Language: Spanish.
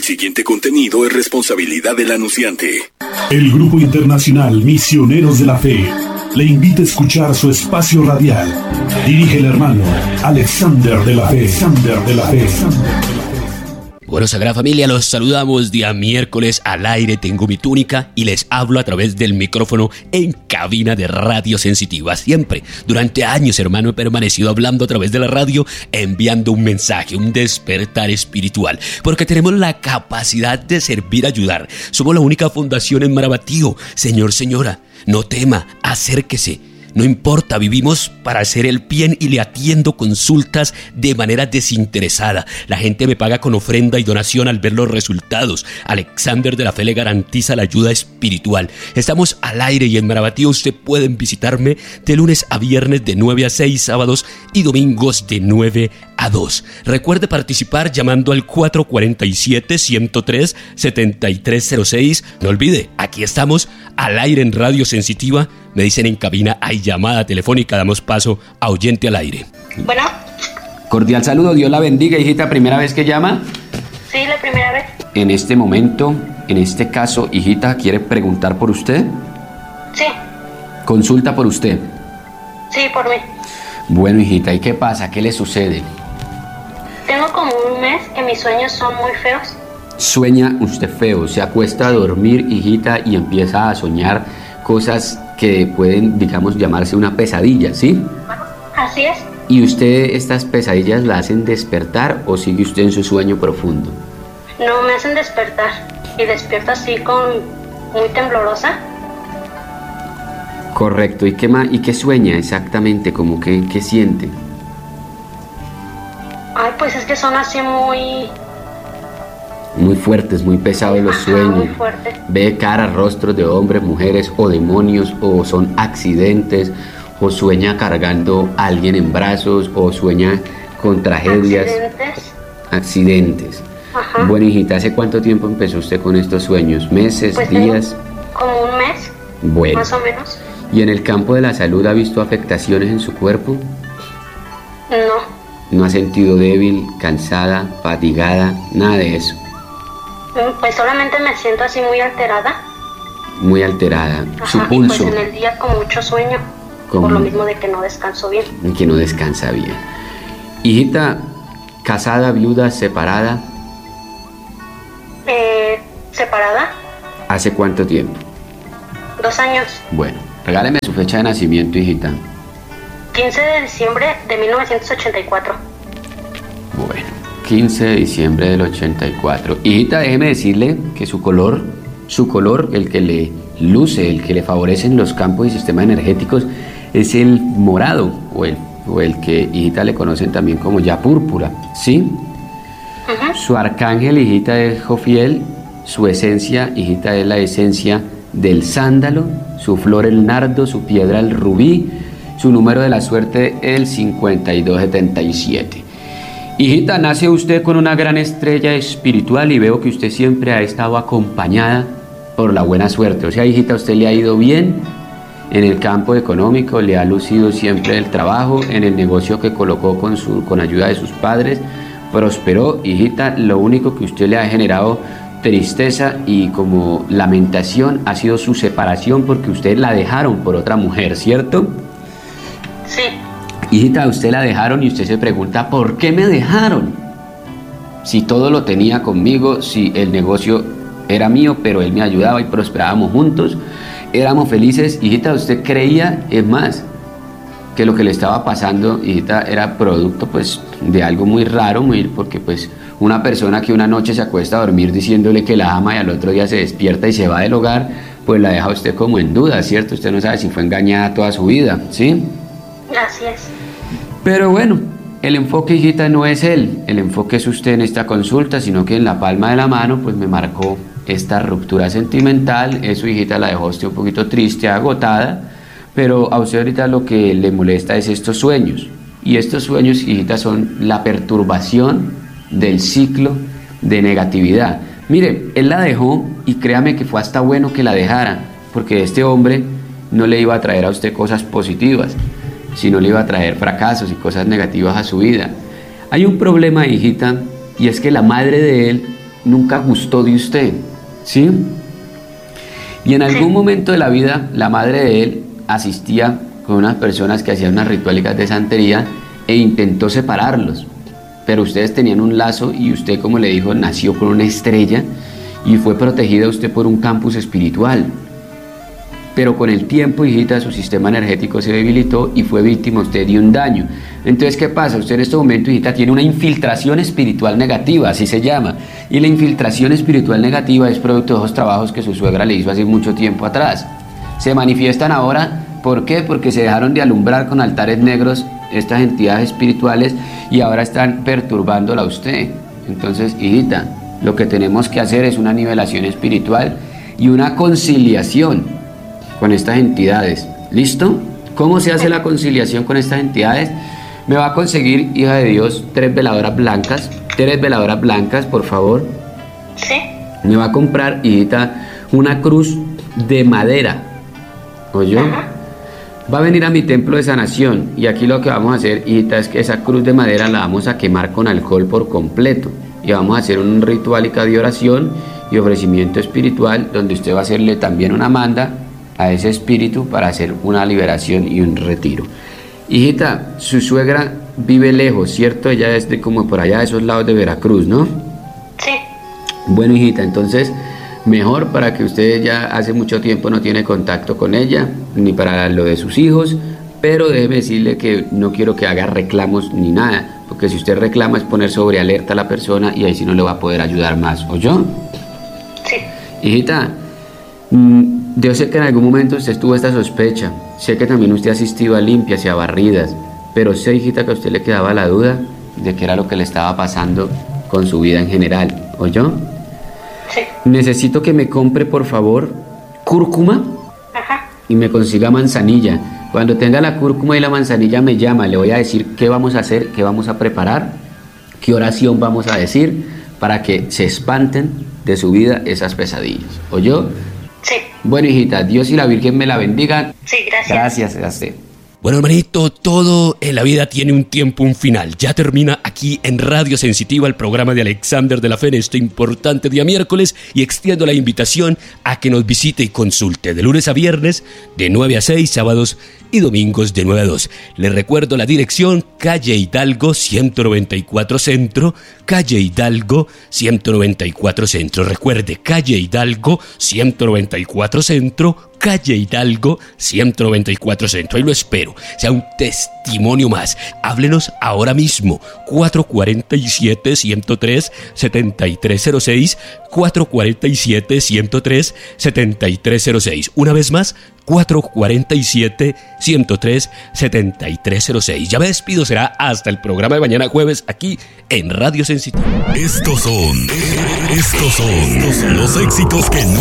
siguiente contenido es responsabilidad del anunciante. El Grupo Internacional Misioneros de la Fe le invita a escuchar su espacio radial. Dirige el hermano Alexander de la Fe. Bueno, Sagrada Familia, los saludamos día miércoles al aire. Tengo mi túnica y les hablo a través del micrófono en cabina de Radio Sensitiva. Siempre, durante años, hermano, he permanecido hablando a través de la radio, enviando un mensaje, un despertar espiritual, porque tenemos la capacidad de servir, ayudar. Somos la única fundación en Marabatío. Señor, señora, no tema, acérquese. No importa, vivimos para hacer el bien y le atiendo consultas de manera desinteresada. La gente me paga con ofrenda y donación al ver los resultados. Alexander de la Fe le garantiza la ayuda espiritual. Estamos al aire y en Marabatío usted pueden visitarme de lunes a viernes de 9 a 6, sábados y domingos de 9 a 2. Recuerde participar llamando al 447-103-7306. No olvide, aquí estamos al aire en Radio Sensitiva. Me dicen en cabina hay llamada telefónica, damos paso a oyente al aire. Bueno. Cordial saludo, Dios la bendiga, hijita, ¿primera vez que llama? Sí, la primera vez. En este momento, en este caso, hijita, ¿quiere preguntar por usted? Sí. ¿Consulta por usted? Sí, por mí. Bueno, hijita, ¿y qué pasa? ¿Qué le sucede? Tengo como un mes que mis sueños son muy feos. Sueña usted feo, se acuesta a dormir, hijita, y empieza a soñar cosas que pueden, digamos, llamarse una pesadilla, ¿sí? Así es. ¿Y usted estas pesadillas la hacen despertar o sigue usted en su sueño profundo? No, me hacen despertar. Y despierto así muy temblorosa. Correcto. ¿Y qué sueña exactamente? ¿Cómo qué siente? Ay, pues es que son así muy fuertes, muy pesados los sueños. Muy fuertes. Ve caras, rostros de hombres, mujeres o demonios, o son accidentes, o sueña cargando a alguien en brazos, o sueña con tragedias. Accidentes. Ajá. Bueno, hijita, ¿hace cuánto tiempo empezó usted con estos sueños? ¿Meses, pues días? Como un mes. Bueno. Más o menos. ¿Y en el campo de la salud ha visto afectaciones en su cuerpo? No. ¿No ha sentido débil, cansada, fatigada, nada de eso? Pues solamente me siento así muy alterada. Muy alterada. Ajá, Su pulso. Y pues en el día con mucho sueño. Por lo mismo de que no descanso bien. Que no descansa bien. Hijita, ¿casada, viuda, separada? ¿Separada? ¿Hace cuánto tiempo? 2 años. Bueno, regáleme su fecha de nacimiento, hijita. 15 de diciembre de 1984. Bueno, 15 de diciembre del 84. Hijita, déjeme decirle que su color, el que le luce, el que le favorece en los campos y sistemas energéticos, es el morado, o el que, hijita, le conocen también como ya púrpura, ¿sí? Uh-huh. Su arcángel, hijita, es Jofiel. Su esencia, hijita, es la esencia del sándalo. Su flor, el nardo. Su piedra, el rubí. Su número de la suerte, el 5277. Hijita, nace usted con una gran estrella espiritual y veo que usted siempre ha estado acompañada por la buena suerte. O sea, hijita, a usted le ha ido bien en el campo económico, le ha lucido siempre el trabajo, en el negocio que colocó con ayuda de sus padres, prosperó. Hijita, lo único que usted le ha generado tristeza y como lamentación ha sido su separación, porque usted la dejaron por otra mujer, ¿cierto? Sí. Hijita, a usted la dejaron y usted se pregunta, ¿por qué me dejaron? Si todo lo tenía conmigo, si el negocio era mío, pero él me ayudaba y prosperábamos juntos, éramos felices. Hijita, usted creía, es más, que lo que le estaba pasando, hijita, era producto pues de algo muy raro, porque pues una persona que una noche se acuesta a dormir diciéndole que la ama y al otro día se despierta y se va del hogar, pues la deja usted como en duda, ¿cierto? Usted no sabe si fue engañada toda su vida, ¿sí? Así es. Pero bueno, el enfoque, hijita, no es él, el enfoque es usted en esta consulta, sino que en la palma de la mano pues me marcó esta ruptura sentimental. Eso, hijita, la dejó usted un poquito triste, agotada, pero a usted ahorita lo que le molesta es estos sueños, y estos sueños, hijita, son la perturbación del ciclo de negatividad. Mire, él la dejó y créame que fue hasta bueno que la dejara, porque este hombre no le iba a traer a usted cosas positivas, sino le iba a traer fracasos y cosas negativas a su vida. Hay un problema, hijita, y es que la madre de él nunca gustó de usted, ¿sí? Y en algún momento de la vida, la madre de él asistía con unas personas que hacían unas rituales de santería e intentó separarlos. Pero ustedes tenían un lazo y usted, como le dijo, nació con una estrella y fue protegida usted por un campus espiritual. Pero con el tiempo, hijita, su sistema energético se debilitó y fue víctima usted de un daño. Entonces, ¿qué pasa? Usted en este momento, hijita, tiene una infiltración espiritual negativa, así se llama. Y la infiltración espiritual negativa es producto de esos trabajos que su suegra le hizo hace mucho tiempo atrás. Se manifiestan ahora, ¿por qué? Porque se dejaron de alumbrar con altares negros estas entidades espirituales y ahora están perturbándola a usted. Entonces, hijita, lo que tenemos que hacer es una nivelación espiritual y una conciliación con estas entidades. ¿Listo? ¿Cómo se hace la conciliación con estas entidades? Me va a conseguir, hija de Dios, 3 veladoras blancas. 3 veladoras blancas, por favor. Sí. Me va a comprar, hijita, una cruz de madera. ¿Oyó? Va a venir a mi templo de sanación y aquí lo que vamos a hacer, hijita, es que esa cruz de madera la vamos a quemar con alcohol por completo y vamos a hacer un ritual de oración y ofrecimiento espiritual donde usted va a hacerle también una manda a ese espíritu para hacer una liberación y un retiro. Hijita, su suegra vive lejos, ¿cierto? Ella es de como por allá de esos lados de Veracruz, ¿no? Sí. Bueno, hijita, entonces mejor para que usted ya hace mucho tiempo no tiene contacto con ella, ni para lo de sus hijos, pero déjeme decirle que no quiero que haga reclamos ni nada, porque si usted reclama es poner sobre alerta a la persona y ahí sí no le va a poder ayudar más, ¿oyó? Sí. Hijita, yo sé que en algún momento usted tuvo esta sospecha, sé que también usted ha asistido a limpias y a barridas, pero sé, hijita, que a usted le quedaba la duda de qué era lo que le estaba pasando con su vida en general, ¿oyó? Sí. Necesito que me compre, por favor, cúrcuma y me consiga manzanilla. Cuando tenga la cúrcuma y la manzanilla me llama, le voy a decir qué vamos a hacer, qué vamos a preparar, qué oración vamos a decir para que se espanten de su vida esas pesadillas, ¿oyó? Sí. Bueno, hijita, Dios y la Virgen me la bendigan. Sí, gracias. Gracias a usted. Bueno, hermanito, todo en la vida tiene un tiempo, un final. Ya termina aquí en Radio Sensitiva el programa de Alexander de la Fe en este importante día miércoles y extiendo la invitación a que nos visite y consulte de lunes a viernes de 9 a 6, sábados y domingos de 9 a 2. Les recuerdo la dirección: calle Hidalgo 194 Centro, calle Hidalgo 194 Centro. Recuerde, calle Hidalgo 194 Centro, calle Hidalgo 194 Centro. Ahí lo espero, sea un testimonio más. Háblenos ahora mismo, 447-103-7306, 447-103-7306. Una vez más, 447-103-7306. Ya me despido, será hasta el programa de mañana jueves aquí en Radio Sensitiva. Estos son los éxitos que no